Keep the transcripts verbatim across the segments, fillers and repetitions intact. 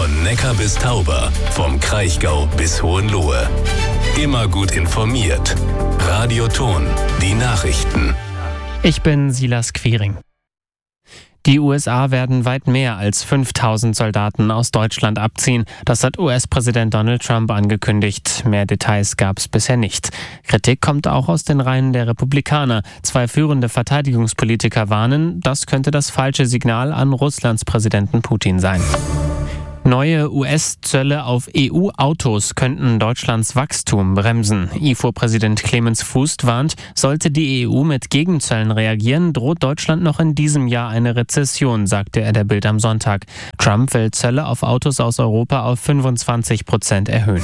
Von Neckar bis Tauber, vom Kraichgau bis Hohenlohe. Immer gut informiert. Radio Thon, die Nachrichten. Ich bin Silas Quiring. Die U S A werden weit mehr als fünftausend Soldaten aus Deutschland abziehen. Das hat U S-Präsident Donald Trump angekündigt. Mehr Details gab es bisher nicht. Kritik kommt auch aus den Reihen der Republikaner. Zwei führende Verteidigungspolitiker warnen, das könnte das falsche Signal an Russlands Präsidenten Putin sein. Neue U S-Zölle auf E U-Autos könnten Deutschlands Wachstum bremsen. I F O-Präsident Clemens Fußt warnt, sollte die E U mit Gegenzöllen reagieren, droht Deutschland noch in diesem Jahr eine Rezession, sagte er der Bild am Sonntag. Trump will Zölle auf Autos aus Europa auf fünfundzwanzig Prozent erhöhen.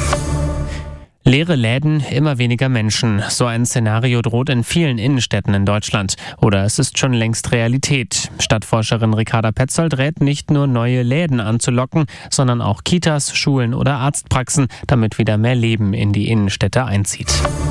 Leere Läden, immer weniger Menschen. So ein Szenario droht in vielen Innenstädten in Deutschland. Oder es ist schon längst Realität. Stadtforscherin Ricarda Petzold rät, nicht nur neue Läden anzulocken, sondern auch Kitas, Schulen oder Arztpraxen, damit wieder mehr Leben in die Innenstädte einzieht.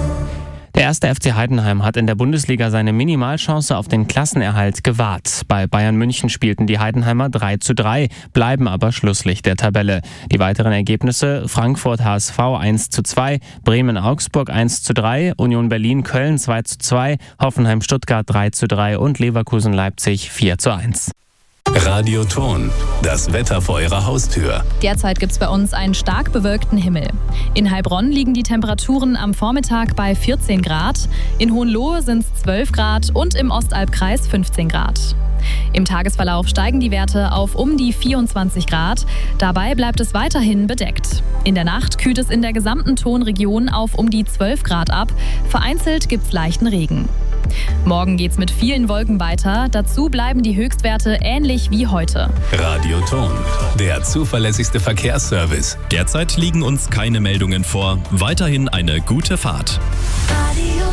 Der erste F C Heidenheim hat in der Bundesliga seine Minimalchance auf den Klassenerhalt gewahrt. Bei Bayern München spielten die Heidenheimer drei zu drei, bleiben aber Schlusslicht der Tabelle. Die weiteren Ergebnisse: Frankfurt H S V eins zu zwei, Bremen Augsburg eins zu drei, Union Berlin Köln zwei zu zwei, Hoffenheim Stuttgart drei zu drei und Leverkusen Leipzig vier zu eins. Radio Thon, das Wetter vor Ihrer Haustür. Derzeit gibt es bei uns einen stark bewölkten Himmel. In Heilbronn liegen die Temperaturen am Vormittag bei vierzehn Grad, in Hohenlohe sind es zwölf Grad und im Ostalbkreis fünfzehn Grad. Im Tagesverlauf steigen die Werte auf um die vierundzwanzig Grad. Dabei bleibt es weiterhin bedeckt. In der Nacht kühlt es in der gesamten Thonregion auf um die zwölf Grad ab. Vereinzelt gibt es leichten Regen. Morgen geht's mit vielen Wolken weiter. Dazu bleiben die Höchstwerte ähnlich wie heute. Radio Thon, der zuverlässigste Verkehrsservice. Derzeit liegen uns keine Meldungen vor. Weiterhin eine gute Fahrt. Radio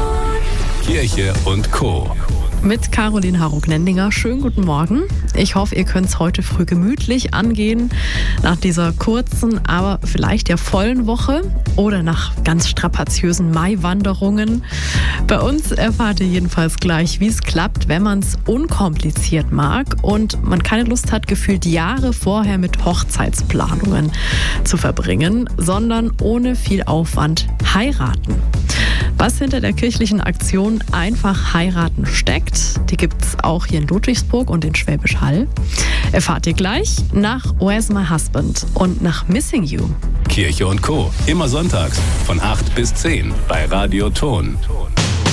Thon. Kirche und Co. Mit Caroline Harrock-Nendinger. Schönen guten Morgen. Ich hoffe, ihr könnt es heute früh gemütlich angehen, nach dieser kurzen, aber vielleicht ja vollen Woche oder nach ganz strapaziösen Maiwanderungen. Bei uns erfahrt ihr jedenfalls gleich, wie es klappt, wenn man es unkompliziert mag und man keine Lust hat, gefühlt Jahre vorher mit Hochzeitsplanungen zu verbringen, sondern ohne viel Aufwand heiraten. Was hinter der kirchlichen Aktion Einfach heiraten steckt, die gibt es auch hier in Ludwigsburg und in Schwäbisch Hall. Erfahrt ihr gleich nach Where's My Husband und nach Missing You. Kirche und Co. Immer sonntags von acht bis zehn bei Radio Thon.